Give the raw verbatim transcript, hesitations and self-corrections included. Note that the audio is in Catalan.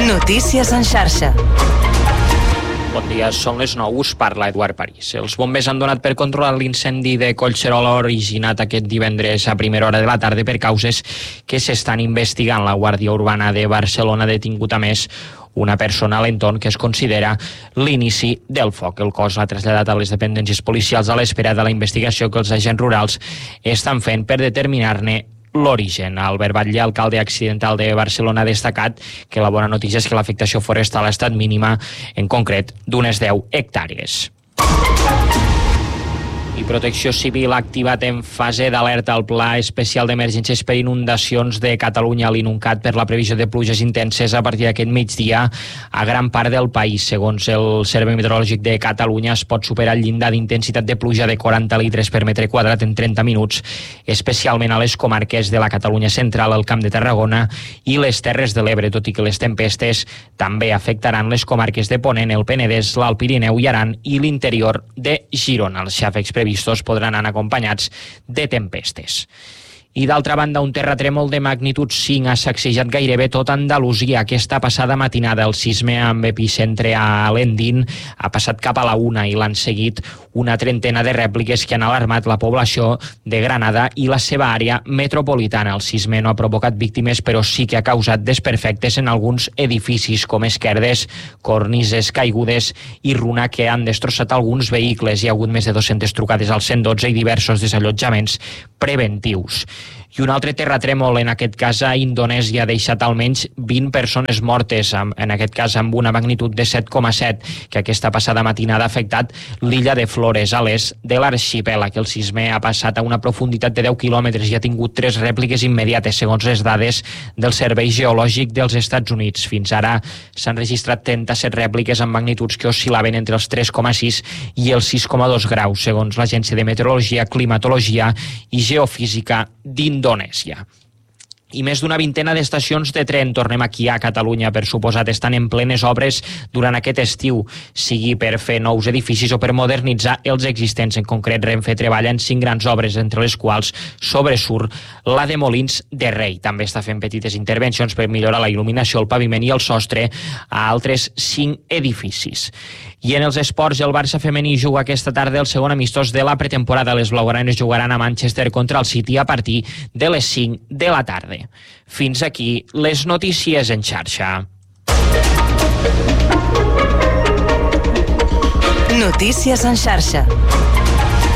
Notícies en xarxa. Bon dia, són les nou, us parla Eduard París. Els bombers han donat per controlar l'incendi de Collserola originat aquest divendres a primera hora de la tarda per causes que s'estan investigant. La Guàrdia Urbana de Barcelona ha detingut a més una persona a l'entorn que es considera l'inici del foc. El cos l'ha traslladat a les dependències policials a l'espera de la investigació que els agents rurals estan fent per determinar-ne l'origen. Albert Batlle, alcalde accidental de Barcelona, ha destacat que la bona notícia és que l'afectació forestal ha estat mínima, en concret d'unes deu hectàrees. I Protecció Civil ha activat en fase d'alerta el Pla Especial d'Emergències per Inundacions de Catalunya, l'INUNCAT, per la previsió de pluges intenses a partir d'aquest migdia a gran part del país. Segons el Servei Meteorològic de Catalunya, es pot superar el llindar d'intensitat de pluja de quaranta litres per metre quadrat en trenta minuts, especialment a les comarques de la Catalunya central, el Camp de Tarragona i les Terres de l'Ebre, tot i que les tempestes també afectaran les comarques de Ponent, el Penedès, l'Alt Pirineu i Aran i l'interior de Girona. Els xàfecs previstos podran anar acompanyats de tempestes. I d'altra banda, un terratrèmol de magnitud cinc ha sacsejat gairebé tota Andalusia aquesta passada matinada. El sisme amb epicentre a l'Endín ha passat cap a la una i l'han seguit una trentena de rèpliques que han alarmat la població de Granada i la seva àrea metropolitana. El sisme no ha provocat víctimes, però sí que ha causat desperfectes en alguns edificis, com esquerdes, cornises caigudes i runa que han destrossat alguns vehicles. Hi ha hagut més de dues-centes trucades al cent dotze i diversos desallotjaments preventius. I un altre terratrèmol, en aquest cas a Indonèsia, ha deixat almenys vint persones mortes, en aquest cas amb una magnitud de set coma set, que aquesta passada matinada ha afectat l'illa de Flores, a l'est de l'arxipèlag. El sisme ha passat a una profunditat de deu quilòmetres i ha tingut tres rèpliques immediates, segons les dades del Servei Geològic dels Estats Units. Fins ara s'han registrat trenta-set rèpliques amb magnituds que oscil·laven entre els tres coma sis i els sis coma dos graus, segons l'Agència de Meteorologia, Climatologia i Geofísica d'Indonèsia. I més d'una vintena d'estacions de tren, tornem aquí a Catalunya, per suposat, estan en plenes obres durant aquest estiu, sigui per fer nous edificis o per modernitzar els existents. En concret, Renfe treballa en cinc grans obres, entre les quals sobresurt la de Molins de Rei. També està fent petites intervencions per millorar la il·luminació, el paviment i el sostre a altres cinc edificis. I en els esports, el Barça femení juga aquesta tarda el segon amistós de la pretemporada. Les blaugranes jugaran a Manchester contra el City a partir de les cinc de la tarda. Fins aquí les notícies en xarxa. Notícies en xarxa.